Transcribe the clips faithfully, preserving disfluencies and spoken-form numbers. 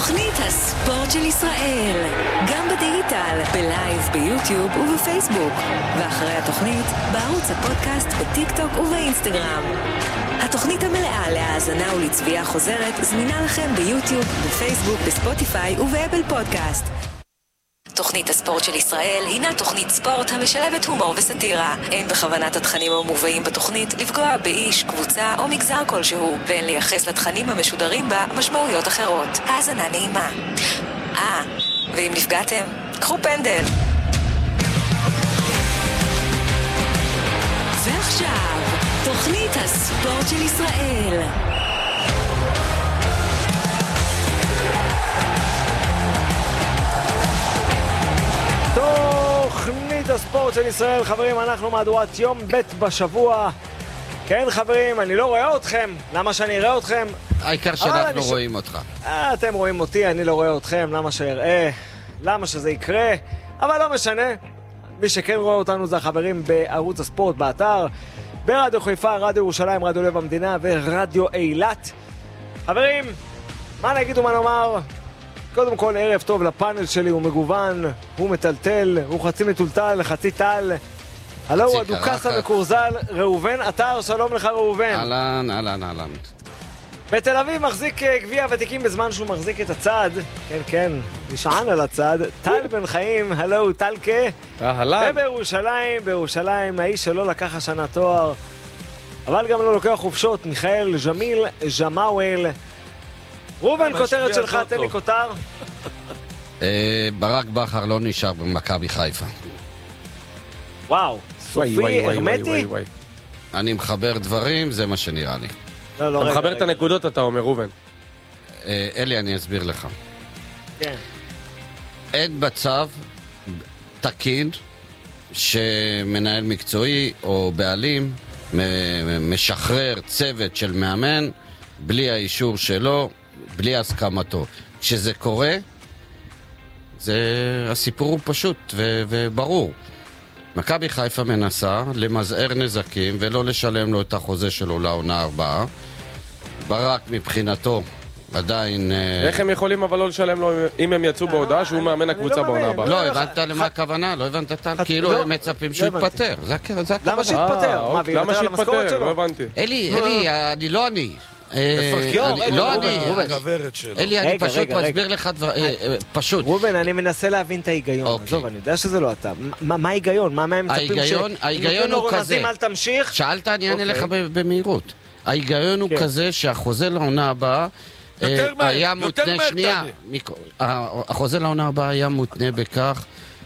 תוכנית הספורט של ישראל, גם בדיגיטל, בלייב, ביוטיוב ובפייסבוק, ואחרי התוכנית בערוץ הפודקאסט, בטיק טוק ובאינסטגרם. התוכנית המלאה להאזנה ולצביעה חוזרת זמינה לכם ביוטיוב, בפייסבוק, בספוטיפיי ובאפל פודקאסט. תוכנית הספורט של ישראל הינה תוכנית ספורט המשלבת הומור וסטירה. אין בכוונת התכנים המובאים בתוכנית לפגוע באיש, קבוצה או מגזר כלשהו, ואין לייחס לתכנים המשודרים בה משמעויות אחרות. האזנה נעימה. אה, ואם נפגעתם, קחו פנדל. ועכשיו, תוכנית הספורט של ישראל. תוכנית הספורט של ישראל, חברים, אנחנו מהדורת יום ב' בשבוע. כן, חברים, אני לא רואה אתכם. למה שאני אראה אתכם? העיקר שאנחנו רואים אותך. אה, אתם רואים אותי, אני לא רואה אתכם. למה שאראה? למה שזה יקרה? אבל לא משנה. מי שכן רואה אותנו זה החברים בערוץ הספורט, באתר, ברדיו חיפה, רדיו ירושלים, רדיו לב המדינה ורדיו אילת. חברים, מה נגיד ומה נאמר? קודם כל, ערב טוב לפאנל שלי, הוא מגוון, הוא מטלטל, הוא חצי מטולטל, חצי טל. הלו, הוא הדוקסה וקורזל, ראובן אתר, שלום לך ראובן. אהלן, אהלן, אהלן. בתל אביב מחזיק גביע הוותיקים בזמן שהוא מחזיק את הצד. כן, כן, נשען על הצד. טל בן חיים, הלו, טלקה. אהלן. ובירושלים, בירושלים, האיש שלא לקח השנה תואר, אבל גם לא לוקח חופשות, מיכאל ג'מיל ג'מאוול. ראובן, כותרת שלך, תן לי כותר. ברק בכר לא נשאר במכבי חיפה. וואו, סופי, הרמטי? אני מחבר דברים, זה מה שנראה לי. אתה מחבר את הנקודות, אתה אומר, ראובן. אלי, אני אסביר לך. כן. אין בצו תקין שמנהל מקצועי או בעלים משחרר צוות של מאמן בלי האישור שלו, בלי הסכמתו. כשזה קורה, זה, הסיפור הוא פשוט ו- וברור. מכבי חיפה מנסה למזער נזקים ולא לשלם לו את החוזה שלו לעונה הבאה. ברק מבחינתו עדיין... איך הם יכולים אבל לא לשלם לו אם הם יצאו בהודעה שהוא מאמן הקבוצה בעונה הבאה? לא, הבנת למה הכוונה? לא הבנת טל? כאילו הם מצפים שהוא יתפטר. למה שיתפטר? למה שיתפטר? לא הבנתי. אלי, אלי, אני לא אני. לא אני, אלי, אני פשוט מסביר לך דבר, פשוט. ראובן, אני מנסה להבין את ההיגיון. עזוב, אני יודע שזה לא אתה. מה ההיגיון? מה הם מצפים ש... ההיגיון הוא כזה. אל תמשיך. שאלת, אני אענה לך במהירות. ההיגיון הוא כזה שהחוזה לעונה הבאה היה מותנה, שנייה, החוזה לעונה הבאה היה מותנה בכך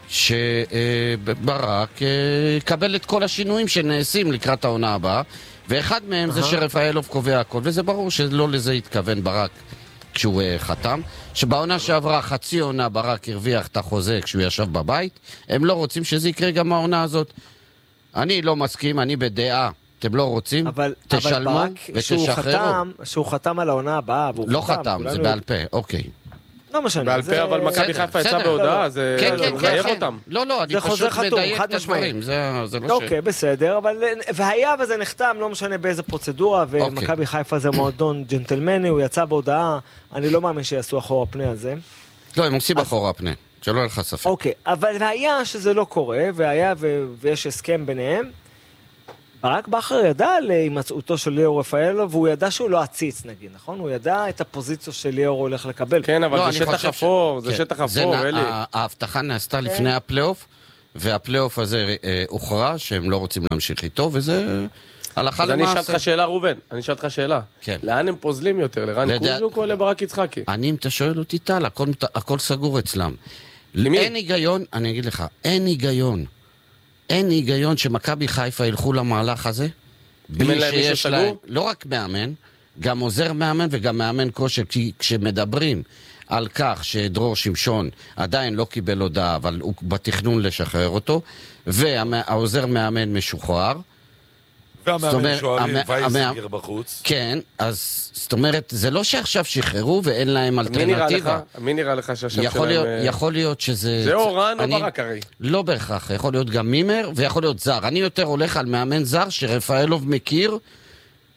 שברק יקבל את כל השינויים שנעשים לקראת העונה הבאה, ואחד מהם זה שרפאלוב קובע הכל, וזה ברור שלא לזה התכוון ברק כשהוא חתם, שבעונה שעברה חצי עונה ברק הרוויח את החוזה כשהוא ישב בבית. הם לא רוצים שזה יקרה גם העונה הזאת. אני לא מסכים, אני בדעה, אתם לא רוצים, תשלמו ותשחררו. שהוא חתם על העונה הבאה, לא חתם, זה בעל פה, אוקיי. לא משנה. בעל פה, אבל מכבי חיפה יצא בהודעה, זה מחייב אותם. לא, לא, אני פשוט מדייק את הדברים. אוקיי, בסדר, אבל והיה וזה נחתם, לא משנה באיזה פרוצדורה, ומכבי חיפה זה מועדון ג'נטלמני, הוא יצא בהודעה, אני לא מאמין שיעשו אחורה פני על זה. לא, הם עושים אחורה פני, שלא ילך ספק. אוקיי, אבל והיה שזה לא קורה, והיה ויש הסכם ביניהם, ברק בכר ידע על הימצאותו של ליאור רפאלוב, והוא ידע שהוא לא עציץ, נגיד, נכון? הוא ידע את הפוזיציה של ליאור הולך לקבל. כן, אבל זה שטח אפור, זה שטח אפור, אלי. ההבטחה נעשתה לפני הפלייאוף, והפלייאוף הזה הוכרע שהם לא רוצים להמשיך איתו, וזה הלכה למעשה. אז אני אשאל אותך שאלה, ראובן, אני אשאל אותך שאלה. לאן הם פוזלים יותר, לרן קוז'וק או לברק יצחקי? אני, אם אתה שואל אותי, טל, הכל סגור אצלם. אין היגיון, אני אגיד לך, אין היגיון. אין היגיון שמכבי חיפה ילכו למהלך הזה בלי שיש להם, לא רק מאמן, גם עוזר מאמן וגם מאמן כושר, כי כשמדברים על כך שדרור שמשון עדיין לא קיבל הודעה, אבל הוא בתכנון לשחרר אותו, והעוזר מאמן משוחרר, והמאמן שואלים וייזינגר בחוץ. כן, אז זאת אומרת, זה לא שעכשיו שחררו ואין להם אלטרנטיבה. מי נראה לך שהשם שלהם... יכול להיות שזה... זה אורן או ברק הרי? לא בהכרח, יכול להיות גם מימר ויכול להיות זר. אני יותר הולך על מאמן זר שרפאלוב מכיר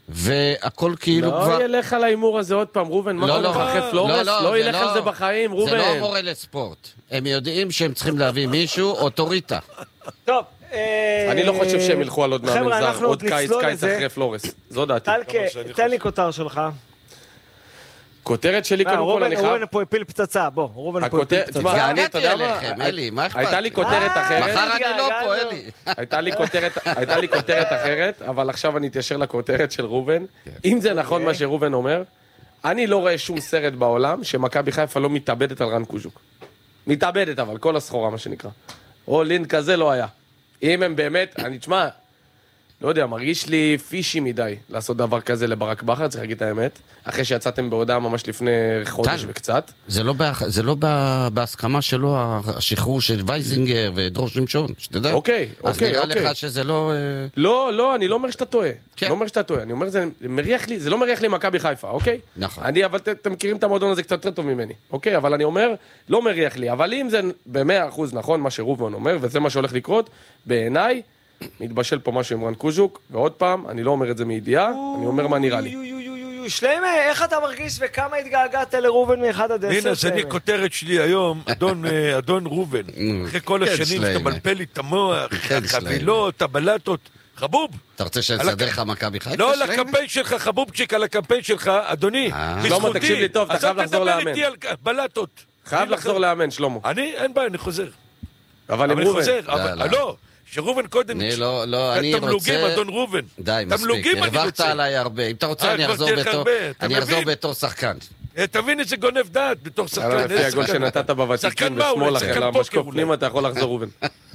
והכל כאילו כבר... לא ילך על האימור הזה עוד פעם, רובן, מה קורה לך אחרי פלורס? לא ילך על זה בחיים, רובן. זה לא מורה לספורט. הם יודעים שהם צריכים להביא מישהו, אוטוריטה. טוב. אני לא חושב שהם ילכו על עוד מאמן זר, עוד קיץ, קיץ אחרי פלורס. זו דעתי. טלקה, תן לי כותר שלך. כותרת שלי קודם כל אני חייב... רובן פה הפיל פצצה, בוא, רובן פה הפיל פצצה. תשמע, אתה יודע מה? אלי, מה אכפת? הייתה לי כותרת אחרת. מחר אני לא פה, אלי. הייתה לי כותרת אחרת, אבל עכשיו אני אתיישר לכותרת של רובן. אם זה נכון מה שרובן אומר, אני לא רואה שום סרט בעולם שמכבי חיפה לא מתאבדת על רן קוז'וק. מתאבדת אבל, כל הסחורה מה שנקרא. או לין כזה לא היה. אם הם באמת, אני תשמע, לא יודע, מרגיש לי פישי מדי לעשות דבר כזה לברק בכר, צריך להגיד את האמת, אחרי שיצאתם בהודעה ממש לפני חודש וקצת. זה לא, בה, זה לא בה, בהסכמה שלו השחרור של וייזינגר ודרור שמשון, שתדע. אוקיי, אז אוקיי, נראה אוקיי. לך שזה לא... לא, לא, אני לא אומר שאתה טועה. כן. לא אומר שאתה טועה, אני אומר, זה מריח לי, זה לא מריח לי מכבי חיפה, אוקיי? נכון. אני, אבל אתם מכירים את המועדון הזה קצת יותר טוב ממני, אוקיי? אבל אני אומר, לא מריח לי, אבל אם זה ב-מאה אחוז נכון מה שרובן אומר, וזה מה שהולך לקרות, בעיניי, מתבשל פה משהו עם רן קוז'וק, ועוד פעם, אני לא אומר את זה מידיעה, אני אומר מה נראה לי. שלמה, איך אתה מרגיש וכמה התגעגעת לרובן מאחד עד עשר? הנה, אז אני כותרת שלי היום, אדון רובן. אחרי כל השנים שאתה מלפה לי את המוח, החבילות, הבלטות, חבוב. אתה רוצה שנסדר לך מכבי חיפה? לא, לקמפיין שלך, חבובצ'יק, על הקמפיין שלך, אדוני, שלמה, תקשיב לי טוב, אתה חייב לחזור לאמן. אז אל תדבר איתי על בלטות. חייב לחזור לאמן, שלמה. אני, אין בעיה, אני חוזר. אבל עם רובן. לא. שרובן קודם, אני לא, לא, אני רוצה... תמלוגים, אדון רובן. די, מספיק, הרווחת עליי הרבה. אם אתה רוצה, אני אחזור בתור... אני אחזור בתור שחקן. תבין איזה גונב דעת בתור שחקן. אבל לפי הגול שנתת בוותיקין בשמאל אחרי המשקוף פנימה, אתה יכול לחזור רובן.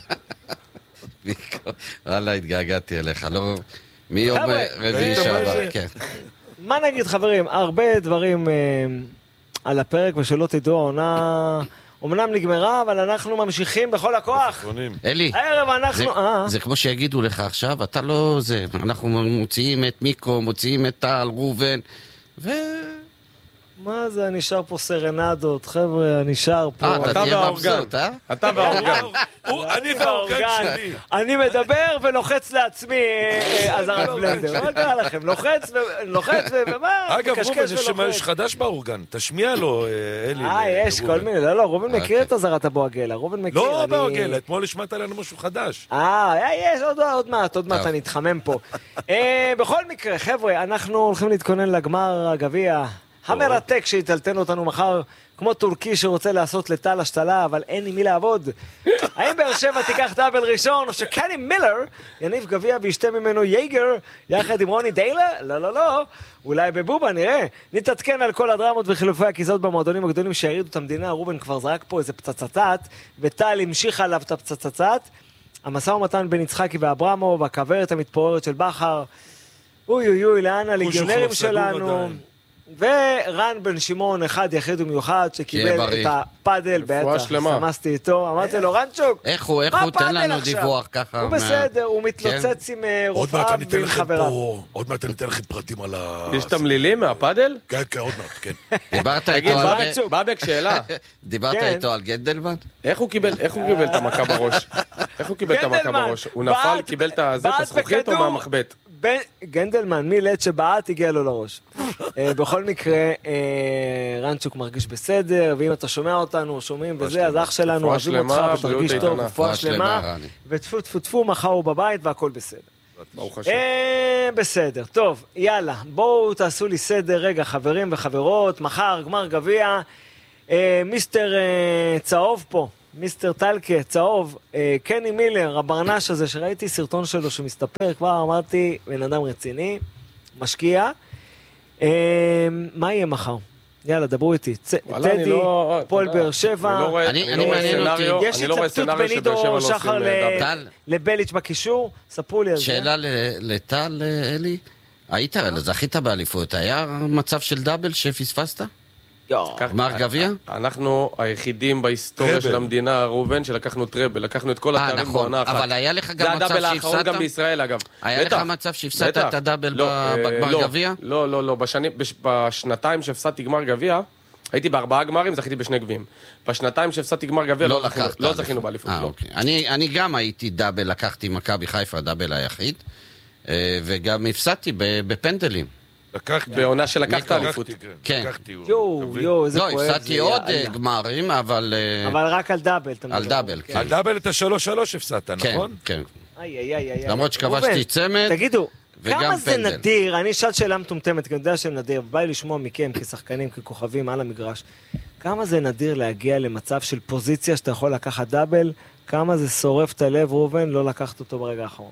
וואלה, התגעגעתי אליך, לא... מיום רביעי שעבר, כן. מה נגיד, חברים? הרבה דברים על הפרק, ושלא תדעו, העונה... אמנם נגמרה, אבל אנחנו ממשיכים בכל הכוח. אלי, הערב אנחנו... זה כמו שיגידו לך עכשיו, אתה לא זה, אנחנו מוציאים את מיקו, מוציאים את טל, רובן, ו... מה זה, נשאר פה סרנדות, חבר'ה, נשאר פה... אתה תהיה מבסוט, אה? אתה והאורגן. אני והאורגן שלי. אני מדבר ולוחץ לעצמי עזרת בלנדר. מה קרה לכם? לוחץ ומה? אגב, רובן, יש חדש באורגן. תשמיע לו, אלי. אה, יש כל מיני. לא, לא, רובן מכיר את עזרת הבועגלה. רובן מכיר. לא הבועגלה, אתמול השמעת עלינו משהו חדש. אה, יש, עוד מעט, עוד מעט אני אתחמם פה. בכל מקרה, חבר'ה, אנחנו הולכים להתכונן לגמר הגביע. המרתק שיטלטן אותנו מחר, כמו טורקי שרוצה לעשות לטל השתלה, אבל אין עם מי לעבוד. האם באר שבע תיקח דאבל ראשון, או שקני מילר יניף גביע וישתה ממנו ייגר, יחד עם רוני דיילה? לא, לא, לא. אולי בבובה, נראה. נתעדכן על כל הדרמות וחילופי הכיסאות במועדונים הגדולים שהרידו את המדינה. רובן כבר זרק פה איזה פצצצת, וטל המשיך עליו את הפצצצת. המשא ומתן בין יצחקי ואברמוב, הכוורת המתפוררת של בכר. אוי אוי אוי, לאן הליגיונרים שלנו. ורן בן שמעון, אחד יחיד ומיוחד, שקיבל את הפאדל, בטח, סמסתי איתו, אמרתי לו, רנצ'וק, איך הוא, איך הוא, תן לנו דיווח ככה. הוא בסדר, הוא מתלוצץ עם רופאיו ועם חבריו. עוד מעט אני אתן לכם פרטים על ה... יש תמלילים מהפאדל? כן, כן, עוד מעט, כן. דיברת איתו על... בבק, שאלה. דיברת איתו על גנדלמן? איך הוא קיבל את המכה בראש? איך הוא קיבל את המכה בראש? הוא נפל, קיבל את הזכוכית או מהמחבט? גנדלמן, מילד שבעת הגיע לו לראש. בכל מקרה, רנצ'וק מרגיש בסדר, ואם אתה שומע אותנו, שומעים וזה, אז אח שלנו, אוהבים אותך ותרגיש טוב, רפואה שלמה, וטפו טפו טפו, מחר הוא בבית והכל בסדר. ברוך השם. בסדר, טוב, יאללה, בואו תעשו לי סדר רגע, חברים וחברות, מחר גמר גביע, מיסטר צהוב פה. מיסטר טלקה, צהוב, אה, קני מילר, הברנש הזה, שראיתי סרטון שלו שמסתפר, כבר אמרתי, בן אדם רציני, משקיע. אה, מה יהיה מחר? יאללה, דברו איתי. צ... טדי, לא, פועל באר שבע. אני לא רואה, אני, אני אני לא מעניין אותי. יש התלבטות בין עידו שחר ל... לבליץ' בקישור, ספרו לי על זה. שאלה לטל, אלי, היית, זכית באליפות, היה מצב של דאבל שפספסת? גמר גביע? אנחנו היחידים בהיסטוריה של המדינה, רובן, שלקחנו טראבל, לקחנו את כל התארים בעונה אחת. אבל היה לך גם מצב שהפסדת? זה הדאבל האחרון גם בישראל, אגב. היה לך מצב שהפסדת את הדאבל בגמר גביע? לא, לא, לא. בשנתיים שהפסדתי גמר גביע, הייתי בארבעה גמרים, זכיתי בשני גביעים. בשנתיים שהפסדתי גמר גביע, לא זכינו באליפות. אני גם הייתי דאבל, לקחתי מכבי חיפה, הדאבל היחיד. וגם הפסדתי בפנדלים. לקחתי. בעונה שלקחת אליפות. כן. יואו, יואו, איזה לא, כואב. הפסדתי עוד גמרים, אבל... אבל רק על דאבל. על דאבל, כן. על דאבל את השלוש שלוש הפסדת, נכון? כן, כן. איי, איי, איי. למרות שכבשתי צמד, תגידו, כמה זה פנדל. נדיר, אני אשאל שאלה מטומטמת, כי אני יודע שנדיר, בא לי לשמוע מכם כשחקנים, ככוכבים על המגרש, כמה זה נדיר להגיע למצב של פוזיציה שאתה יכול לקחת דאבל, כמה זה שורף את הלב, רובן, לא לקחת אותו ברגע האחרון.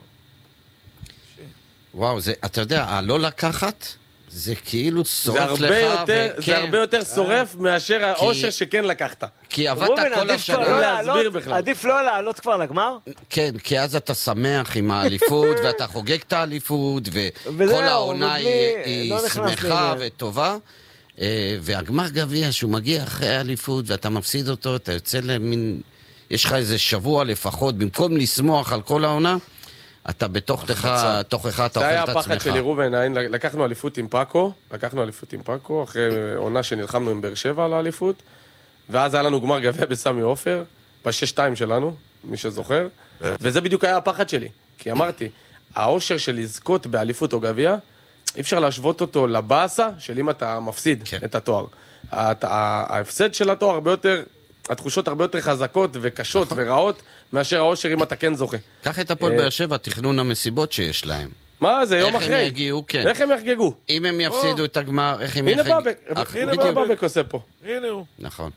וואו, זה, אתה יודע, הלא לקחת, זה כאילו שורף לך. זה הרבה יותר, זה הרבה יותר שורף מאשר האושר שכן לקחת. כי עבדת כל השנה. להסביר בכלל. עדיף לא לעלות כבר לגמר? כן, כי אז אתה שמח עם האליפות, ואתה חוגג את האליפות, וכל העונה היא שמחה וטובה. והגמר גביע, שהוא מגיע אחרי האליפות, ואתה מפסיד אותו, אתה יוצא למין... יש לך איזה שבוע לפחות, במקום לשמוח על כל העונה, אתה בתוכך, תוכך, אתה אוכל את עצמך. זה היה הפחד שלי, רובן, לקחנו אליפות עם פאקו, לקחנו אליפות עם פאקו, אחרי עונה שנלחמנו עם באר שבע על האליפות, ואז היה לנו גמר גביע בסמי עופר, בשש שתיים שלנו, מי שזוכר, וזה בדיוק היה הפחד שלי, כי אמרתי, האושר של לזכות באליפות או גביע, אי אפשר להשוות אותו לבאסה של אם אתה מפסיד את התואר. ההפסד של התואר הרבה יותר... התחושות הרבה יותר חזקות וקשות ורעות מאשר האושר אם אתה כן זוכה. קח את הפועל באר שבע, תכנון המסיבות שיש להם. מה זה, יום אחרי? איך הם יגיעו, כן. איך הם יחגגו? אם הם יפסידו את הגמר, איך הם יחגגו? הנה באבק עושה פה. הנה הוא. נכון.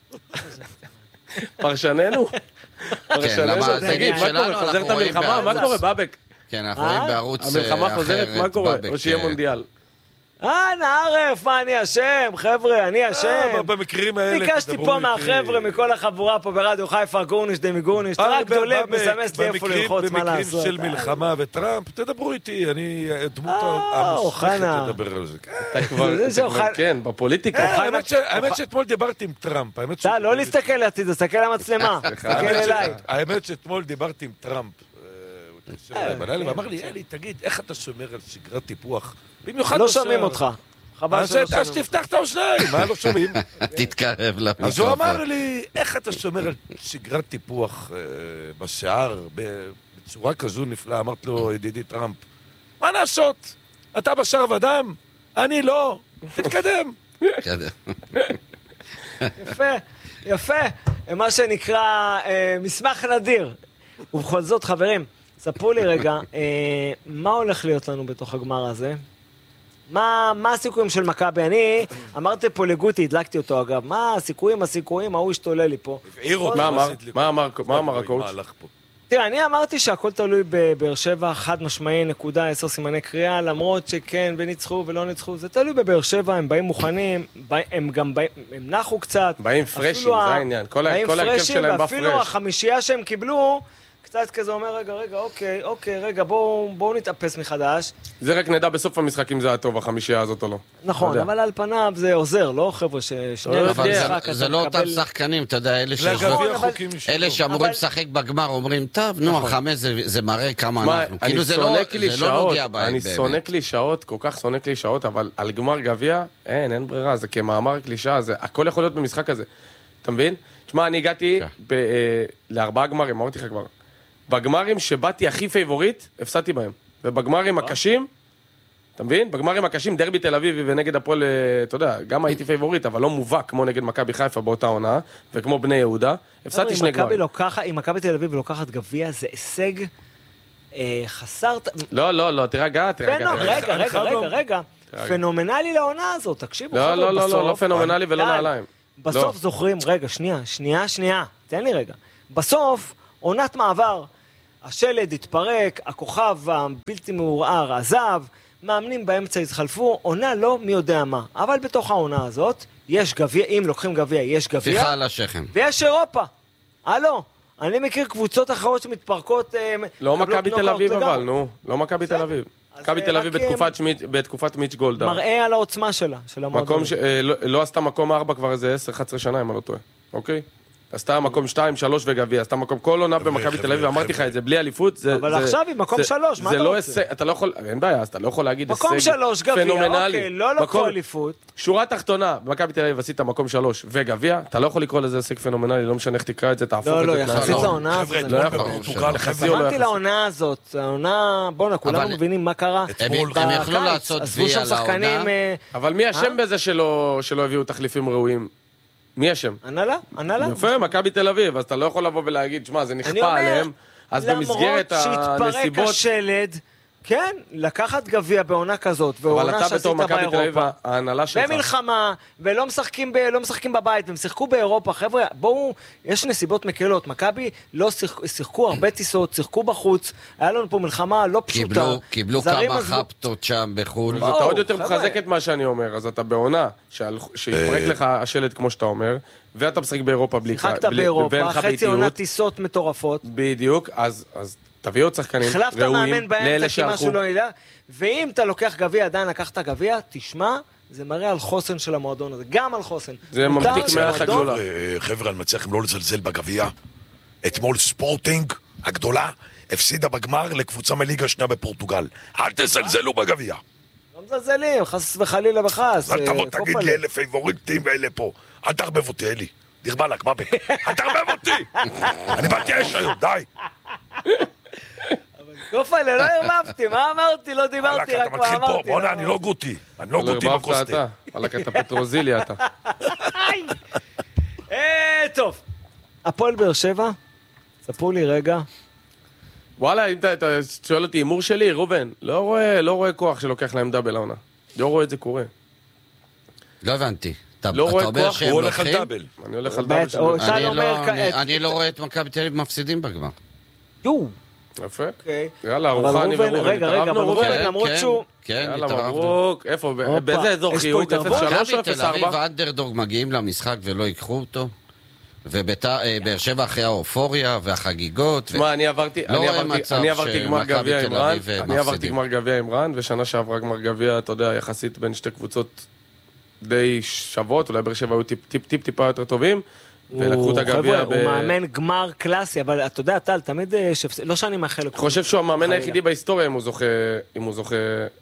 פרשננו? פרשננו? תגיד, מה קורה? חוזרת המלחמה? מה קורה באבק? כן, אנחנו רואים בערוץ אחרת. המלחמה חוזרת, מה קורה? או שיהיה מונדיאל? אה, נערף, מה אני אשם? חבר'ה, אני אשם. במקרים האלה... ביקשתי פה מהחבר'ה, מכל החבורה פה ברדיו חיפה, גורניש, דמי גורניש, רק דולב מסמס לי איפה ללחוץ, מה לעשות. במקרים של מלחמה וטראמפ, תדברו איתי, אני דמות המוסכת לדבר על זה. אתה כבר, כן, בפוליטיקה. האמת שאתמול דיברתי עם טראמפ. אתה, לא להסתכל לעתיד, תסתכל למצלמה, תסתכל אליי. האמת שאתמול דיברתי עם טראמפ. ואמר לי, אלי, תגיד, איך אתה שומר על שגרת טיפוח? לא שומעים אותך. אז תפתח את האוזניים, מה לא שומעים? תתקרב למיקרופון. אז הוא אמר לי, איך אתה שומר על שגרת טיפוח בשיער בצורה כזו נפלאה? אמרת לו, ידידי טראמפ, מה לעשות? אתה בשר ודם? אני לא. תתקדם. יפה, יפה. מה שנקרא מסמך נדיר. ובכל זאת, חברים, ספרו לי רגע, מה הולך להיות לנו בתוך הגמר הזה? מה, מה הסיכויים של מכבי? אני אמרתי פה לגוטי, הדלקתי אותו אגב, מה הסיכויים, הסיכויים, ההוא השתולל לי פה. מה אמר? מה אמר? מה אמר הקואוץ'? תראה, אני אמרתי שהכל תלוי בבאר שבע, חד משמעי, נקודה, עשר סימני קריאה, למרות שכן, וניצחו ולא ניצחו, זה תלוי בבאר שבע, הם באים מוכנים, הם גם באים, הם נחו קצת. באים פרשים, זה העניין, כל ההרכב שלהם בא פרש. ואפילו החמישייה שהם קיבלו, קצת כזה אומר, רגע, רגע, אוקיי, אוקיי, רגע, בואו, בואו נתאפס מחדש. זה רק נדע בסוף המשחק אם זה היה טוב, החמישייה הזאת או לא. נכון, אבל על פניו זה עוזר, לא חבר'ה ששניהם במשחק הזה. זה לא אותם שחקנים, אתה יודע, אלה שאמורים לשחק בגמר, אומרים, טוב, נו, החמש זה מראה כמה אנחנו. כאילו זה לא נוגע בהם. אני שונא קלישאות, כל כך שונא קלישאות, אבל על גמר גביע, אין, אין ברירה, זה כמאמר קלישאה, הכל יכול להיות במשחק הזה. אתה מבין? תשמע, אני הגעתי לארבעה גמרים, אמרתי לך כבר. בגמרים שבאתי הכי פייבוריט, הפסדתי בהם. ובגמרים הקשים, אתה מבין? בגמרים הקשים, דרבי תל אביב ונגד הפועל, אתה יודע, גם הייתי פייבוריט, אבל לא מובהק כמו נגד מכבי חיפה באותה עונה, וכמו בני יהודה, הפסדתי שני גמרים. אם מכבי תל אביב ולוקחת גביע, זה הישג חסר... לא, לא, לא, תירגע, תירגע. רגע, רגע, רגע, רגע. פנומנלי לעונה הזאת, תקשיבו. לא, לא, לא, לא פנומנלי ולא נעליים. בסוף זוכרים, רגע, שנייה, שנייה, שנייה, תן לי רגע. בסוף, עונת מעבר, השלד התפרק, הכוכב הבלתי מעורער עזב, מאמנים באמצע התחלפו, עונה לא מי יודע מה. אבל בתוך העונה הזאת, יש גביע, אם לוקחים גביע, יש גביע. שיחה על השכם. ויש אירופה. הלו, אני מכיר קבוצות אחרות שמתפרקות... לא מכבי תל אביב אבל, נו. לא מכבי תל אביב. מכבי תל אביב בתקופת מיץ' גולדה. מראה על העוצמה שלה, של המועדון. לא עשתה מקום ארבע כבר איזה עשר אחת עשרה שנה, אם אני לא טועה. אוקיי? אז אתה מקום שתיים, שלוש וגביע, אז אתה מקום כל עונה במכבי תל אביב, אמרתי לך את זה, בלי אליפות, זה... אבל עכשיו היא מקום שלוש, מה אתה רוצה? אתה לא יכול, אין בעיה, אז אתה לא יכול להגיד הישג מקום שלוש, גביע, פנומנלי. אוקיי, לא לקחו אליפות. שורה תחתונה, במכבי תל אביב עשית מקום שלוש וגביע, אתה לא יכול לקרוא לזה הישג פנומנלי, לא משנה איך תקרא את זה, תהפוך את זה. לא, לא, יחסית לעונה הזאת. חבר'ה, אתמול בפורטוגל, חזיר. אמרתי לעונה הזאת, העונה, בוא'נה, כולנו מבינים מה קרה. הם יכלו לעשות גביע לעונה. אבל מי אשם בזה שלא הביאו תחליפים ראויים? מי אשם? הנהלה, הנהלה. יפה, מכבי תל אביב, אז אתה לא יכול לבוא ולהגיד, שמע, זה נכפה עליהם, אז במסגרת הנסיבות... למרות שהתפרק השלד, כן, לקחת גביע בעונה כזאת, ועונה שעשית באירופה, ההנהלה שלך... במלחמה, ולא משחקים, ב, לא משחקים בבית, והם שיחקו באירופה, חבר'ה, בואו, יש נסיבות מקלות, מכבי לא שיחקו, שיחקו הרבה טיסות, שיחקו בחוץ, היה לנו פה מלחמה לא פשוטה. קיבלו, קיבלו כמה חפטות שם בחו"ל. אז אתה עוד יותר מחזק את מה שאני אומר, אז אתה בעונה, שיפרק לך השלד כמו שאתה אומר, ואתה משחק באירופה בלי... שיחקת באירופה, חצי עונה טיסות מטורפות. בדיוק, אז... תביא עוד שחקנים ראויים, החלפת מאמן באמצע כי משהו לא ידע, ואם אתה לוקח גביע, עדיין לקחת גביע, תשמע, זה מראה על חוסן של המועדון הזה, גם על חוסן. זה מבטיק מערך הגדולה. חבר'ה, אני מציע לכם לא לזלזל בגביע. אתמול ספורטינג הגדולה הפסידה בגמר לקבוצה מליגה שנייה בפורטוגל. אל תזלזלו בגביע. לא מזלזלים, חס וחלילה וחס. אל תבוא, תגיד לי אלה פייבוריטים ואלה פה. אל תערבב אותי, אלי. דרבה לך, מה בק? אל תערבב אותי! אני באתי אש היום, די. גופלה, לא הרבבתי, מה אמרתי? לא דיברתי, רק מה אמרתי. בוא'נה, אני לא גוטי. אני לא גוטי בקוסטי. וואלק, אתה פטרוזילי, אתה. טוב, הפועל באר שבע, ספרו לי רגע. וואלה, אם אתה שואל אותי, הימור שלי, רובן, לא רואה כוח שלוקח להם דאבל העונה. לא רואה את זה קורה. לא הבנתי. לא רואה כוח, הוא הולך על דאבל. אני הולך על דאבל. אני לא רואה את מכבי תל אביב מפסידים בגמר. יואו. יפה. יאללה, ארוחני ורובן. רגע, רגע, אבל רובן, למרות שהוא... כן, יאללה, מברוק. איפה? באיזה אזור חיות? אפס שלוש או אפס ארבע? מכבי תל אביב האנדרדוג מגיעים למשחק ולא ייקחו אותו. ובאר שבע אחרי האופוריה והחגיגות. תשמע, אני עברתי גמר גביע עם רן. אני עברתי גמר גביע עם רן, ושנה שעברה גמר גביע, אתה יודע, יחסית בין שתי קבוצות די שוות, אולי באר שבע היו טיפ טיפה יותר טובים. ולקחו את הגביע ב... הוא מאמן גמר קלאסי, אבל אתה יודע, טל, תמיד, לא שאני מאחל לו. אני חושב שהוא המאמן היחידי בהיסטוריה אם הוא זוכה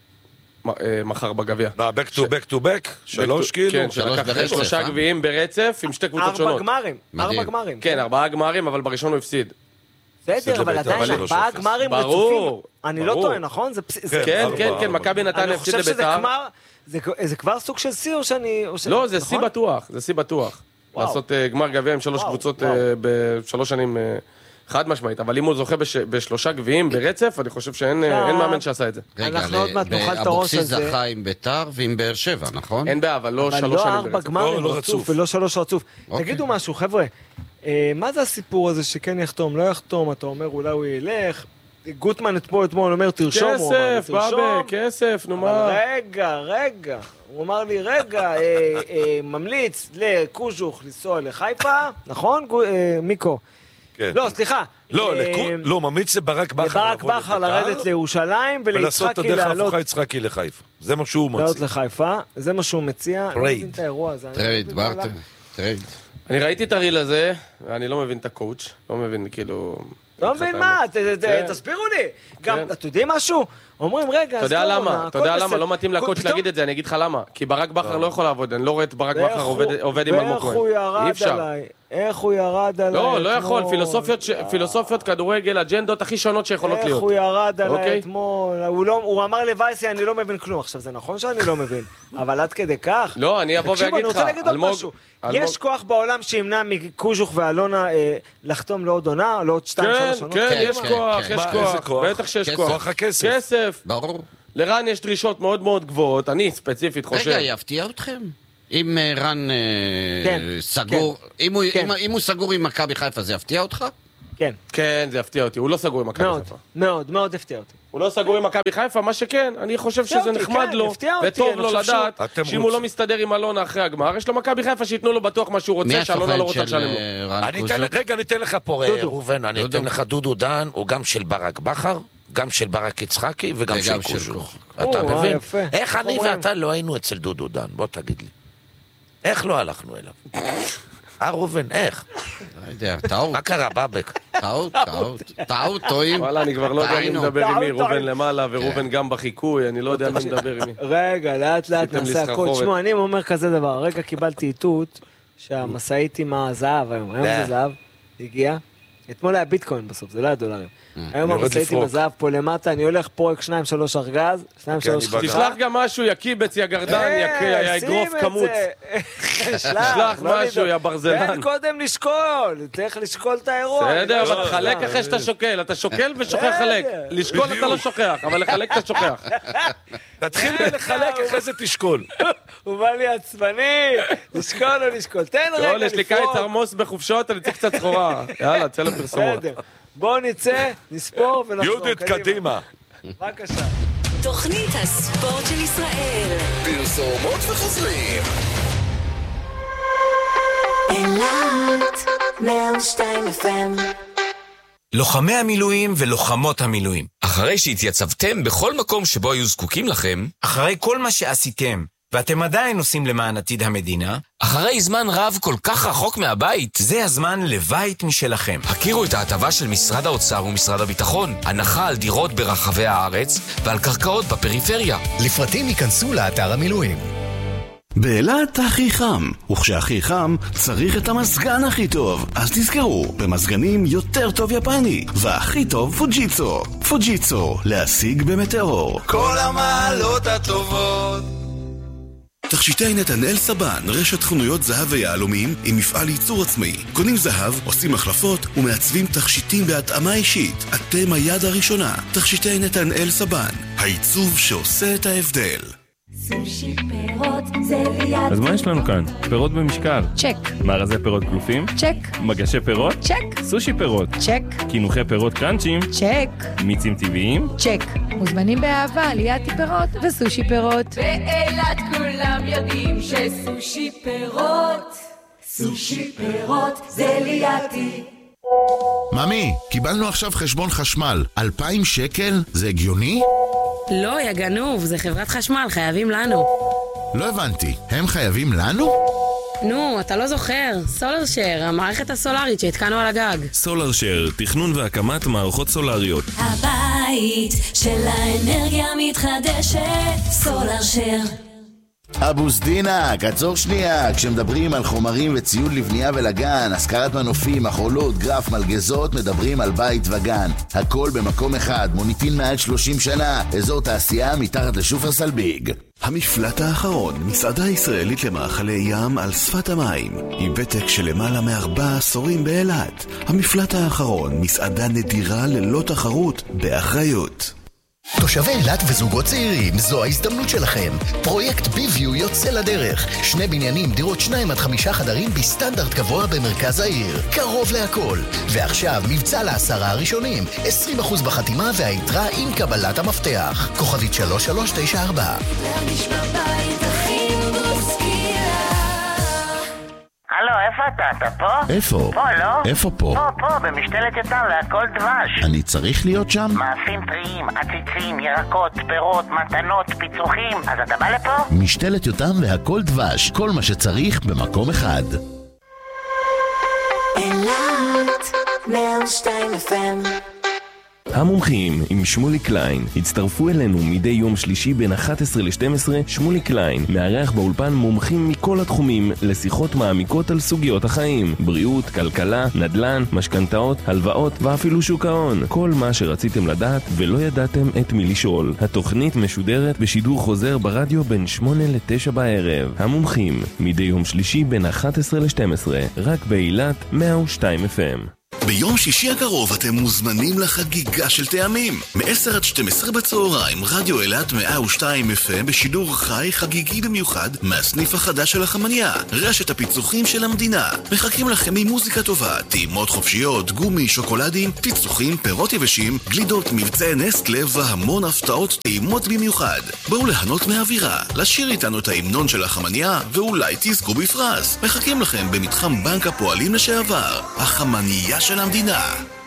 מחר בגביע. מה, back to back to back? שלוש כאילו? כן, שלקח שלושה גביעים ברצף עם שתי קבוצות שונות. ארבע גמרים, ארבע גמרים. כן, ארבעה גמרים, אבל בראשון הוא הפסיד. בסדר, אבל עדיין ארבעה גמרים רצופים. אני לא טועה, נכון? כן, כן, כן, מכבי נתניה הפסיד לבית"ר. זה כבר סוג של שיא או שאני... לא, זה שיא בטוח, זה שיא בטוח. לעשות גמר גביע עם שלוש קבוצות בשלוש שנים חד משמעית, אבל אם הוא זוכה בשלושה גביעים ברצף, אני חושב שאין מאמן שעשה את זה. רגע, אבוקסיס זכה עם בית"ר ועם באר שבע, נכון? אין בעיה, אבל לא שלוש שנים ברצף. אבל לא ארבע גמרים רצוף ולא שלוש רצוף. תגידו משהו, חבר'ה, מה זה הסיפור הזה שכן יחתום, לא יחתום, אתה אומר אולי הוא ילך, גוטמן אתמול אתמול אומר תרשום, כסף, בבא, כסף, נו מה. רגע, רגע, הוא אמר לי רגע, ממליץ לקוז'וך לנסוע לחיפה, נכון מיקו? לא, סליחה. לא, ממליץ לברק בכר. לברק בכר לרדת לירושלים וליצחקי לעשות את הדרך הפוכה יצחקי לחיפה. זה מה שהוא מציע. לעלות לחיפה, זה מה שהוא מציע. טרייד. טרייד, ברטר, טרייד. אני ראיתי את הריל הזה, ואני לא מבין את הקואוץ', לא מבין כאילו... לא מבין מה, תסבירו לי. גם, אתה יודעים משהו? אומרים, רגע, אתה יודע למה, אתה יודע למה, לא מתאים לקואוץ' להגיד את זה, אני אגיד לך למה. כי ברק בכר לא יכול לעבוד, אני לא רואה את ברק בכר עובד עם אלמוג כהן. ואיך הוא ירד עליי? איך הוא ירד עליי? לא, לא יכול, פילוסופיות כדורגל, אג'נדות הכי שונות שיכולות להיות. איך הוא ירד עליי אתמול? הוא אמר לבייסי, אני לא מבין כלום. עכשיו, זה נכון שאני לא מבין, אבל עד כדי כך... לא, אני אבוא ואגיד לך, אלמוג... יש כוח בעולם שימנע מקוז'וך ואלונה לחתום לעוד עונה, לעוד שתיים, שלוש עונות? כן, יש כוח, יש כוח, בטח שיש כוח. כוח הכסף. כסף. ברור. לרן יש דרישות מאוד מאוד גבוהות, אני ספציפית חושב. רגע, יפתיע אתכם? אם רן סגור, אם הוא סגור עם מכבי חיפה, זה יפתיע אותך? כן. כן, זה יפתיע אותי, הוא לא סגור עם מכבי חיפה. מאוד, מאוד הפתיע אותי. הוא לא סגור עם מכבי חיפה, מה שכן, אני חושב שזה נחמד לו, וטוב לו לדעת, שאם הוא לא מסתדר עם אלונה אחרי הגמר, יש לו מכבי חיפה שיתנו לו בטוח מה שהוא רוצה, שאלונה לא רוצה לשלם לו. רגע, אני אתן לך פה, ראובן, אני אתן לך דודו דן, הוא גם של ברק בכר, גם של ברק יצחקי, וגם של קוז'וך. אתה מבין? איך אני ואתה לא היינו אצל דודו דן? בוא תגיד לי. איך לא הלכנו אליו? אה, ראובן, איך? לא יודע, טעות. מה קרה, בבק? טעות, טעות. טעות, טועים. וואלה, אני כבר לא יודע מי מדבר עם מי, רובן למעלה ורובן גם בחיקוי, אני לא יודע מי מדבר עם מי. רגע, לאט לאט נעשה הכל. תשמעו, אני אומר כזה דבר, הרגע קיבלתי איתות שהמסעית עם הזהב היום, היום זה זהב, הגיע. אתמול היה ביטקוין בסוף, זה לא היה דולרים. היום המסעית עם הזהב פה למטה, אני הולך פורק שניים שלוש ארגז, שניים שלוש חכה. תשלח גם משהו, יקי יא גרדן, יגרוף כמות. תשלח משהו, יא ברזלן. תן קודם לשקול, תלך לשקול את האירוע. בסדר, אבל תחלק אחרי שאתה שוקל, אתה שוקל ושוכח חלק. לשקול אתה לא שוכח, אבל לחלק אתה שוכח. תתחיל לחלק אחרי זה תשקול. הוא בא לי עצבני, לשקול או לשקול. תן רגע לפרוק. יש לי קיץ ארמוס בחופשות, אני צריך קצת סחורה. יאללה, צא לפרסומות. בואו נצא, נספור ונחזור. יהודית קדימה. בבקשה. תוכנית הספורט של ישראל. פרסומות וחוזרים. אילת מאה ושתיים אף אם. לוחמי המילואים ולוחמות המילואים, אחרי שהתייצבתם בכל מקום שבו היו זקוקים לכם, אחרי כל מה שעשיתם, ואתם עדיין עושים למען עתיד המדינה, אחרי זמן רב כל כך רחוק מהבית, זה הזמן לבית משלכם. הכירו את ההטבה של משרד האוצר ומשרד הביטחון, הנחה על דירות ברחבי הארץ ועל קרקעות בפריפריה. לפרטים ייכנסו לאתר המילואים. באילת הכי חם, וכשהכי חם צריך את המזגן הכי טוב. אז תזכרו, במזגנים יותר טוב יפני, והכי טוב פוג'יצו. פוג'יצו, להשיג במטאור. כל המעלות הטובות. תכשיטי נתנאל סבן, רשת חנויות זהב ויהלומים עם מפעל ייצור עצמאי. קונים זהב, עושים החלפות ומעצבים תכשיטים בהתאמה אישית. אתם היד הראשונה. תכשיטי נתנאל סבן, העיצוב שעושה את ההבדל. סושי פירות זה ליד. אז מה יש לנו כאן? פירות במשקל. צ'ק. מארזי פירות כלופים? צ'ק. מגשי פירות? צ'ק. סושי פירות? צ'ק. קינוחי פירות קרנצ'ים? צ'ק. מיצים טבעיים? צ'ק. מוזמנים באהבה ליד פירות וסושי פירות. באילת כולם יודעים שסושי פירות, סושי פירות זה לידי. ממי, קיבלנו עכשיו חשבון חשמל. אלפיים שקל? זה הגיוני? לא, יא גנוב, זה חברת חשמל, חייבים לנו. לא הבנתי, הם חייבים לנו? נו, אתה לא זוכר, סולר שר, המערכת הסולרית שהתקנו על הגג. סולר שר, תכנון והקמת מערכות סולריות. הבית של האנרגיה מתחדשת, סולר שר. אבו סדינק, עצור שנייה. כשמדברים על חומרים וציוד לבנייה ולגן, השכרת מנופים, מחולות, גרף, מלגזות, מדברים על בית וגן. הכל במקום אחד, מוניטין מעל שלושים שנה, אזור תעשייה מתחת לשופרסל ביג. המפלט האחרון, מסעדה ישראלית למאכלי ים על שפת המים, עם ותק של למעלה מארבעה עשורים באילת. המפלט האחרון, מסעדה נדירה ללא תחרות, באחריות. תושבי אילת וזוגות צעירים, זו ההזדמנות שלכם. פרויקט ביביו יוצא לדרך. שני בניינים, דירות שניים עד חמישה חדרים בסטנדרט גבוה במרכז העיר. קרוב להכל. ועכשיו מבצע לעשרה הראשונים. עשרים אחוז בחתימה והיתרה עם קבלת המפתח. כוכבית שלוש שלוש תשע ארבע. להרגיש בבית הכי בוסקייה. הלו, איפה אתה? אתה פה? איפה? פה, לא? איפה פה? פה, פה, במשתלת יתם להכל דבש. אני צריך להיות שם? מאפים טריים, עציצים, ירקות, פירות, מתנות, פיצוחים. אז אתה בא לפה? משתלת יתם והכל דבש. כל מה שצריך במקום אחד. אילת מאה ושתיים אף אם. המומחים עם שמולי קליין הצטרפו אלינו מדי יום שלישי בין אחת עשרה לשתים עשרה. שמולי קליין מארח באולפן מומחים מכל התחומים לשיחות מעמיקות על סוגיות החיים, בריאות, כלכלה, נדל"ן, משכנתאות, הלוואות ואפילו שוק ההון. כל מה שרציתם לדעת ולא ידעתם את מי לשאול. התוכנית משודרת בשידור חוזר ברדיו בין שמונה לתשע בערב. המומחים מדי יום שלישי בין אחת עשרה לשתים עשרה, רק באילת מאה ושתיים אף אם. ביום שישי הקרוב אתם מוזמנים לחגיגה של טעמים. מ-עשר עד שתים עשרה בצהריים, רדיו אילת מאה ושתיים אף אם בשידור חי חגיגי במיוחד מהסניף החדש של החמניה, רשת הפיצוחים של המדינה. מחכים לכם עם מוזיקה טובה, טעימות חופשיות, גומי, שוקולדים, פיצוחים, פירות יבשים, גלידות, מבצעי נסטלה והמון הפתעות טעימות במיוחד. בואו ליהנות מהאווירה, לשיר איתנו את ההמנון של החמניה ואולי תזכו בפרס. מחכים לכם במתחם בנק הפועלים לשעבר, החמניה של המדינה.